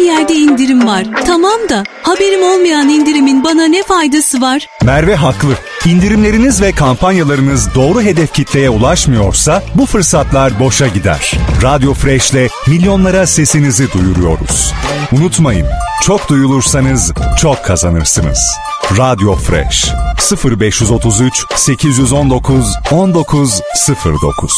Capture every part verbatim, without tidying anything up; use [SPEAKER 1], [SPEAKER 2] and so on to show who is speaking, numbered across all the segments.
[SPEAKER 1] yerde indirim var. Tamam da haberim olmayan indirimin bana ne faydası var?
[SPEAKER 2] Merve haklı. İndirimleriniz ve kampanyalarınız doğru hedef kitleye ulaşmıyorsa bu fırsatlar boşa gider. Radyo Fresh'le milyonlara sesinizi duyuruyoruz. Unutmayın, çok duyulursanız çok kazanırsınız. Radyo Fresh sıfır beş otuz üç sekiz yüz on dokuz on dokuz sıfır dokuz.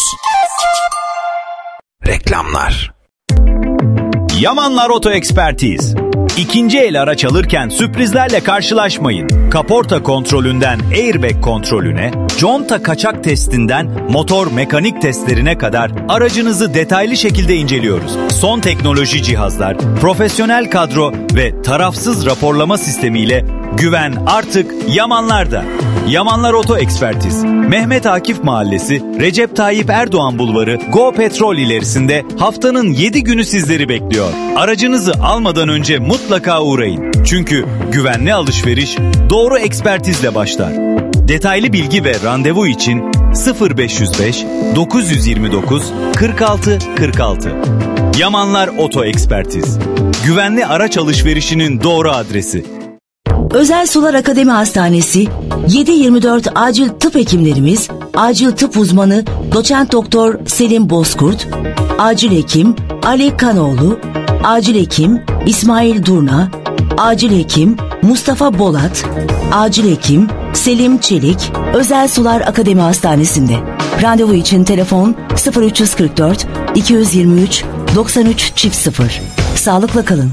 [SPEAKER 3] Reklamlar. Yamanlar Oto Ekspertiz. İkinci el araç alırken sürprizlerle karşılaşmayın. Kaporta kontrolünden airbag kontrolüne, conta kaçak testinden motor mekanik testlerine kadar aracınızı detaylı şekilde inceliyoruz. Son teknoloji cihazlar, profesyonel kadro ve tarafsız raporlama sistemiyle güven artık Yamanlar'da. Yamanlar Oto Ekspertiz, Mehmet Akif Mahallesi, Recep Tayyip Erdoğan Bulvarı, Go Petrol ilerisinde haftanın yedi günü sizleri bekliyor. Aracınızı almadan önce mutlaka uğrayın. Çünkü güvenli alışveriş doğru ekspertizle başlar. Detaylı bilgi ve randevu için sıfır beş yüz beş dokuz yüz yirmi dokuz kırk altı kırk altı. Yamanlar Oto Ekspertiz, güvenli araç alışverişinin doğru adresi.
[SPEAKER 4] Özel Sular Akademi Hastanesi yedi yirmi dört acil tıp hekimlerimiz, acil tıp uzmanı doçent doktor Selim Bozkurt, acil hekim Ali Kanoğlu, acil hekim İsmail Durna, acil hekim Mustafa Bolat, acil hekim Selim Çelik, Özel Sular Akademi Hastanesi'nde. Randevu için telefon sıfır üç yüz kırk dört iki yüz yirmi üç doksan üç çift sıfır. Sağlıkla kalın.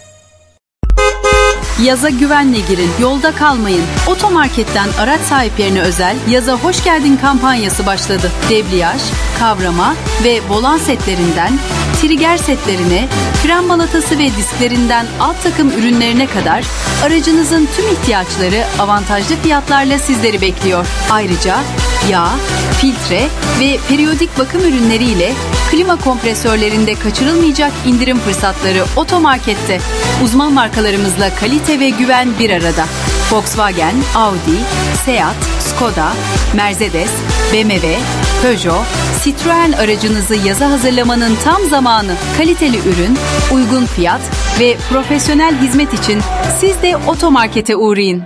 [SPEAKER 5] Yaza güvenle girin, yolda kalmayın. Otomarket'ten araç sahiplerine özel Yaza Hoş Geldin kampanyası başladı. Debriyaj, kavrama ve volan setlerinden, trigger setlerine, fren balatası ve disklerinden alt takım ürünlerine kadar aracınızın tüm ihtiyaçları avantajlı fiyatlarla sizleri bekliyor. Ayrıca yağ, filtre ve periyodik bakım ürünleriyle klima kompresörlerinde kaçırılmayacak indirim fırsatları Otomarket'te. Uzman markalarımızla kalite ve güven bir arada. Volkswagen, Audi, Seat, Skoda, Mercedes, B M W, Peugeot, Citroen aracınızı yaza hazırlamanın tam zamanı. Kaliteli ürün, uygun fiyat ve profesyonel hizmet için siz de Otomarket'e uğrayın.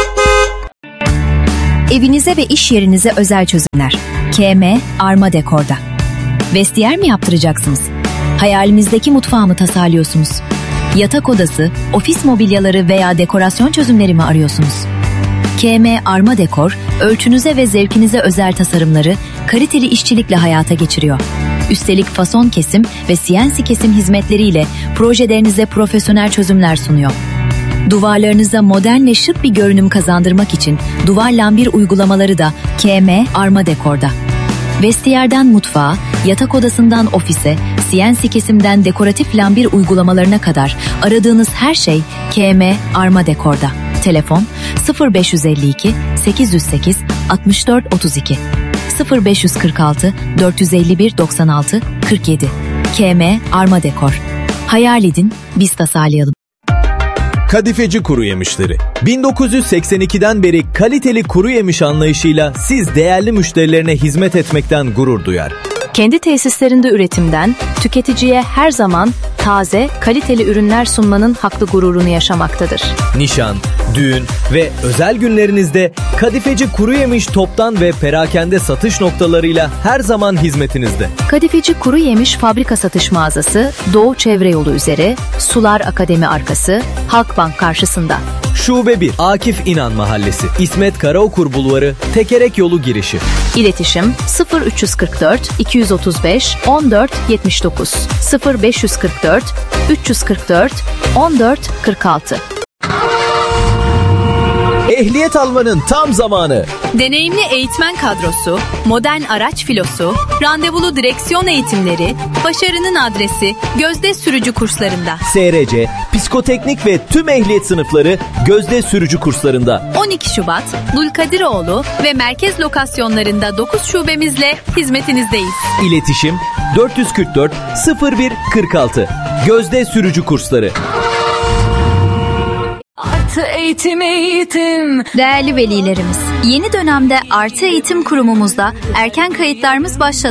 [SPEAKER 6] Evinize ve iş yerinize özel çözümler. K M Arma Dekor'da. Vestiyer mi yaptıracaksınız? Hayalinizdeki mutfağı mı tasarlıyorsunuz? Yatak odası, ofis mobilyaları veya dekorasyon çözümleri mi arıyorsunuz? K M Arma Dekor, ölçünüze ve zevkinize özel tasarımları kaliteli işçilikle hayata geçiriyor. Üstelik fason kesim ve C N C kesim hizmetleriyle projelerinize profesyonel çözümler sunuyor. Duvarlarınıza modern ve şık bir görünüm kazandırmak için duvar lambir uygulamaları da K M Arma Dekor'da. Vestiyerden mutfağa, yatak odasından ofise, C N C kesimden dekoratif lambir uygulamalarına kadar aradığınız her şey K M Arma Dekor'da. Telefon sıfır beş yüz elli iki sekiz yüz sekiz altmış dört otuz iki sıfır beş yüz kırk altı dört yüz elli bir doksan altı kırk yedi. K M Arma Dekor. Hayal edin, biz tasarlayalım.
[SPEAKER 7] Kadifeci Kuru Yemişleri. bin dokuz yüz seksen ikiden beri kaliteli kuru yemiş anlayışıyla siz değerli müşterilerine hizmet etmekten gurur duyar.
[SPEAKER 8] Kendi tesislerinde üretimden tüketiciye her zaman taze, kaliteli ürünler sunmanın haklı gururunu yaşamaktadır.
[SPEAKER 7] Nişan, düğün ve özel günlerinizde Kadifeci Kuru Yemiş toptan ve perakende satış noktalarıyla her zaman hizmetinizde.
[SPEAKER 8] Kadifeci Kuru Yemiş fabrika satış mağazası Doğu Çevre Yolu üzeri, Sular Akademi arkası, Halkbank karşısında.
[SPEAKER 7] Şube bir, Akif İnan Mahallesi, İsmet Karaokur Bulvarı, Tekerek Yolu girişi.
[SPEAKER 8] İletişim sıfır üç kırk dört iki yüz otuz beş on dört yetmiş dokuz sıfır beş kırk dört üç kırk dört on dört kırk altı.
[SPEAKER 7] Ehliyet almanın tam zamanı.
[SPEAKER 5] Deneyimli eğitmen kadrosu, modern araç filosu, randevulu direksiyon eğitimleri, başarının adresi Gözde Sürücü kurslarında.
[SPEAKER 7] S R C, psikoteknik ve tüm ehliyet sınıfları Gözde Sürücü kurslarında.
[SPEAKER 5] on iki Şubat, Dulkadiroğlu ve merkez lokasyonlarında dokuz şubemizle hizmetinizdeyiz.
[SPEAKER 7] İletişim dört yüz kırk dört sıfır bir kırk altı. Gözde Sürücü kursları.
[SPEAKER 9] Artı eğitim eğitim.
[SPEAKER 6] Değerli velilerimiz, yeni dönemde Artı Eğitim Kurumumuzda erken kayıtlarımız başladı.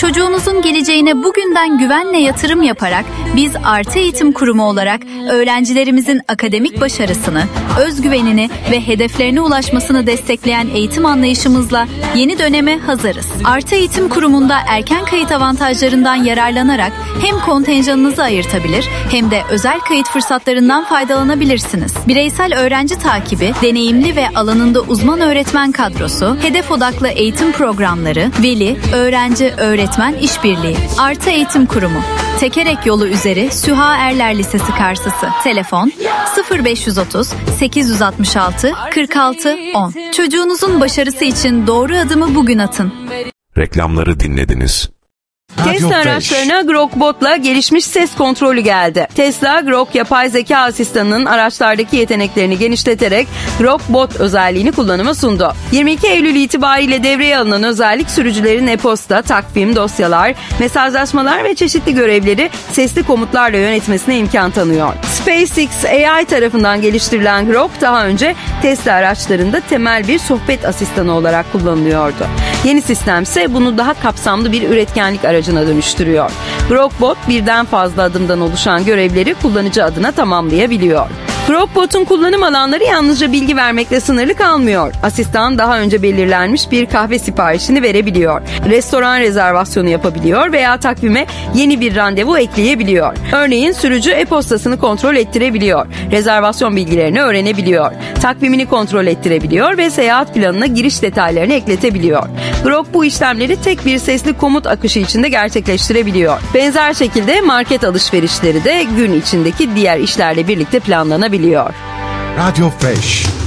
[SPEAKER 8] Çocuğunuzun geleceğine bugünden güvenle yatırım yaparak biz Artı Eğitim Kurumu olarak öğrencilerimizin akademik başarısını, özgüvenini ve hedeflerine ulaşmasını destekleyen eğitim anlayışımızla yeni döneme hazırız. Artı Eğitim Kurumu'nda erken kayıt avantajlarından yararlanarak hem kontenjanınızı ayırtabilir hem de özel kayıt fırsatlarından faydalanabilirsiniz. Bireysel öğrenci takibi, deneyimli ve alanında uzman öğretmen kadrosu, hedef odaklı eğitim programları, veli, öğrenci, öğretmen işbirliği. Artı Eğitim Kurumu. Tekerek yolu üzeri Süha Erler Lisesi karşısı. Telefon sıfır beş yüz otuz sekiz yüz altmış altı kırk altı on. Çocuğunuzun başarısı için doğru adımı bugün atın.
[SPEAKER 10] Reklamları dinlediniz.
[SPEAKER 11] Tesla araçlarına Grokbot'la gelişmiş ses kontrolü geldi. Tesla, Grok yapay zeka asistanının araçlardaki yeteneklerini genişleterek Grokbot özelliğini kullanıma sundu. yirmi iki Eylül itibariyle devreye alınan özellik sürücülerin e-posta, takvim, dosyalar, mesajlaşmalar ve çeşitli görevleri sesli komutlarla yönetmesine imkan tanıyor. SpaceX A I tarafından geliştirilen Grok daha önce Tesla araçlarında temel bir sohbet asistanı olarak kullanılıyordu. Yeni sistem ise bunu daha kapsamlı bir üretkenlik aracına dönüştürüyor. Grokbot birden fazla adımdan oluşan görevleri kullanıcı adına tamamlayabiliyor. Grokbot'un kullanım alanları yalnızca bilgi vermekle sınırlı kalmıyor. Asistan daha önce belirlenmiş bir kahve siparişini verebiliyor. Restoran rezervasyonu yapabiliyor veya takvime yeni bir randevu ekleyebiliyor. Örneğin sürücü e-postasını kontrol ettirebiliyor. Rezervasyon bilgilerini öğrenebiliyor. Takvimini kontrol ettirebiliyor ve seyahat planına giriş detaylarını ekletebiliyor. Grok bu işlemleri tek bir sesli komut akışı içinde gerçekleştirebiliyor. Benzer şekilde market alışverişleri de gün içindeki diğer işlerle birlikte planlanabiliyor.
[SPEAKER 12] Radio Fresh.